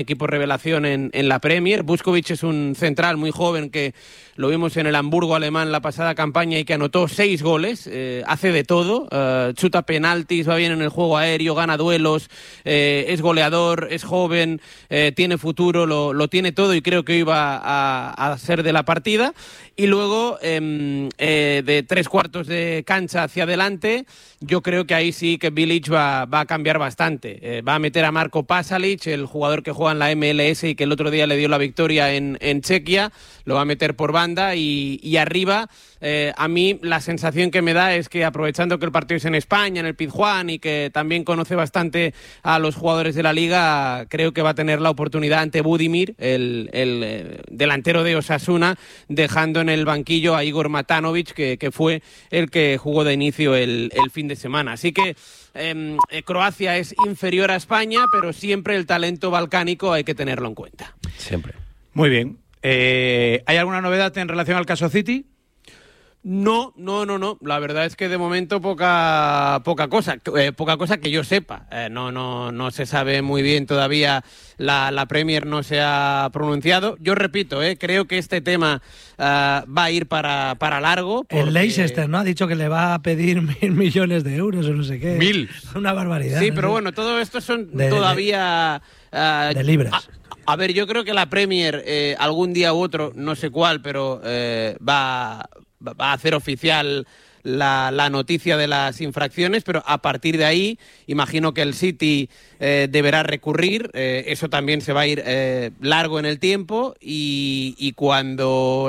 equipo revelación en la Premier. Buskovic es un central muy joven que lo vimos en el Hamburgo alemán la pasada campaña y que anotó 6 goles, hace de todo, chuta penaltis, va bien en el juego aéreo, gana duelos, es goleador, es joven, tiene futuro, lo tiene todo y creo que iba a ser de la partida. Y luego, de 3/4 de cancha hacia adelante, yo creo que ahí sí que Bilic va a cambiar bastante. Va a meter a Marko Pasalic, el jugador que juega en la MLS y que el otro día le dio la victoria en Chequia, lo va a meter por banda y arriba. A mí la sensación que me da es que, aprovechando que el partido es en España, en el Pizjuán, y que también conoce bastante a los jugadores de la Liga, creo que va a tener la oportunidad ante Budimir, el delantero de Osasuna, dejando en el banquillo a Igor Matanovic, que fue el que jugó de inicio el fin de semana. Así que Croacia es inferior a España, pero siempre el talento balcánico hay que tenerlo en cuenta. Siempre. Muy bien. ¿Hay alguna novedad en relación al caso City? No. La verdad es que de momento poca cosa que yo sepa. No se sabe muy bien todavía. La Premier no se ha pronunciado. Yo repito, creo que este tema va a ir para largo. Porque... El Leicester, ¿no? Ha dicho que le va a pedir 1.000 millones de euros o no sé qué. 1.000. Una barbaridad. Sí, pero bueno, todo esto son todavía... de libras. A ver, yo creo que la Premier algún día u otro, no sé cuál, pero va a hacer oficial la noticia de las infracciones, pero a partir de ahí imagino que el City deberá recurrir. Eso también se va a ir largo en el tiempo y cuando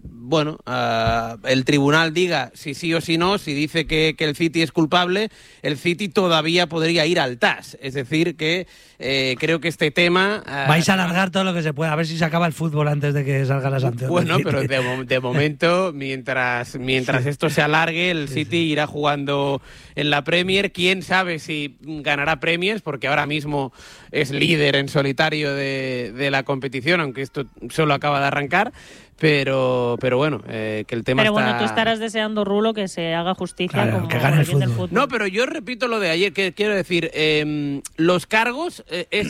el tribunal diga si sí o si no, si dice que el City es culpable, el City todavía podría ir al TAS. Es decir que creo que este tema... vais a alargar todo lo que se pueda, a ver si se acaba el fútbol antes de que salga la sanción. Bueno, pero de momento, mientras esto se alargue, el City irá jugando en la Premier. Quién sabe si ganará premios, porque ahora mismo es líder en solitario de la competición, aunque esto solo acaba de arrancar. Pero bueno, que el tema Pero está... bueno, tú estarás deseando, Rulo, que se haga justicia, claro, como que gane el bien del fútbol. fútbol. No, pero yo repito lo de ayer, que quiero decir, los cargos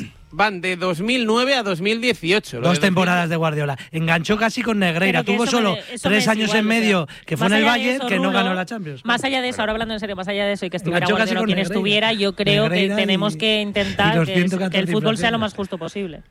van de 2009 a 2018. 2 temporadas de Guardiola. Enganchó casi con Negreira. Pero que Tuvo solo 3 años en medio, que fue en el Bayern, que no ganó la Champions. Más allá de eso, ahora hablando en serio, más allá de eso y que estuviera Enganchó casi Guardiola con quien Negreira. estuviera, yo creo Negreira que tenemos que intentar que el fútbol sea lo infracciones. más justo posible.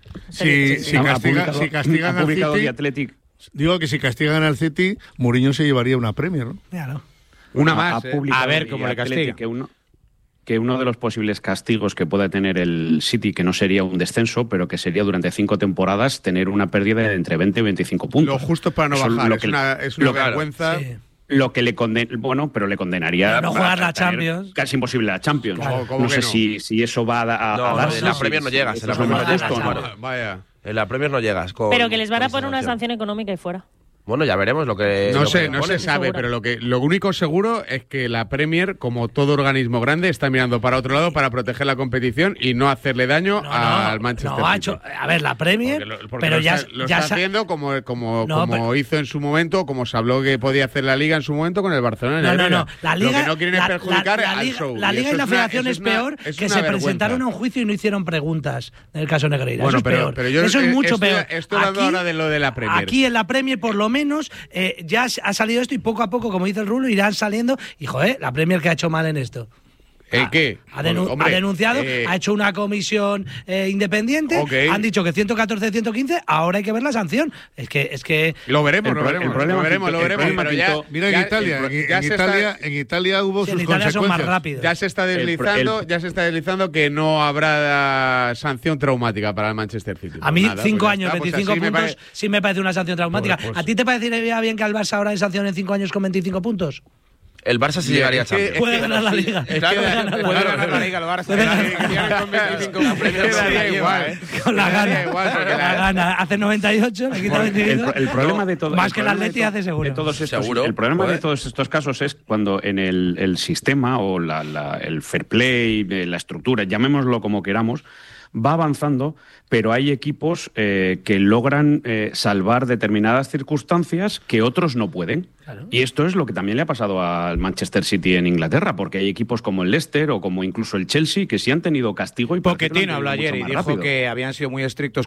Si castigan al City, Athletic. digo que si castigan al City, Mourinho se llevaría una Premier, ¿no? Claro. Una más. publicado A ver cómo le Athletic castiga. que uno de los posibles castigos que pueda tener el City, que no sería un descenso, pero que sería durante 5 temporadas, tener una pérdida de entre 20 y 25 puntos. Lo justo para no Eso bajar. lo que- Es una lo- vergüenza. Sí. Lo que le pero le condenaría Pero no jugar la a tener Champions. Casi imposible la Champions. Claro. ¿Cómo No que sé no? si eso va a No, darse. en la Premier no llegas, Eso en la es lo Premier más no justo, llegas, ¿no? claro. Vaya. En la Premier no llegas. Pero que les van a con poner una esa sanción económica y fuera. Bueno, ya veremos lo que... No lo sé, que no ponen. se sabe, seguro. pero lo único seguro es que la Premier, como todo organismo grande, está mirando para otro lado para proteger la competición y no hacerle daño al Manchester No, ha City. hecho, a ver, la Premier, Porque pero lo ya está haciendo como No, pero- hizo en su momento, como se habló que podía hacer la Liga en su momento con el Barcelona. en No. Herrera. La Liga, lo que no quieren es perjudicar la al Liga, show. La Liga y eso la es una- Federación eso es peor es que una se vergüenza. presentaron a un juicio y no hicieron preguntas en el caso Negreira. Bueno, eso es peor. pero yo eso es mucho peor. Estoy hablando ahora de lo de la Premier. Aquí en la Premier, por lo menos, ya ha salido esto y poco a poco, como dice el Rulo, irán saliendo. Y, joder, la Premier que ha hecho mal en esto. ¿Qué? Ha Hombre, denunciado, ha hecho una comisión independiente, Ok. han dicho que 114, 115, ahora hay que ver la sanción. Es que Lo veremos, El problema pero ya... pintó- Mira, en Italia, en Italia hubo si sus en Italia son más consecuencias. rápidos. Ya se está deslizando que no habrá sanción traumática para el Manchester City. A mí, Nada, 5 pues ya años, está, pues 25 así me puntos, sí me parece una sanción traumática. Pues- ¿A ti te parecería bien que al Barça ahora hay sanción en 5 años con 25 puntos? El Barça sí llegaría a Es que- Champions. Puede ganar la Liga. Es que Puede ganar la Puede Liga. ganar la Liga el Barça. Puede ganar. Quedaría igual, Con la Quedaría gana. igual, porque La gana. Hace 98, le quita 22. El problema de todo. Más el que el problema Atleti de hace seguro. de todos estos, Seguro, el problema de joder. todos estos casos es cuando en el sistema o el fair play, la estructura, llamémoslo como queramos, va avanzando, pero hay equipos que logran salvar determinadas circunstancias que otros no pueden. Claro. Y esto es lo que también le ha pasado al Manchester City en Inglaterra, porque hay equipos como el Leicester o como incluso el Chelsea que sí han tenido castigo y Pochettino habló ayer y dijo que habían sido muy estrictos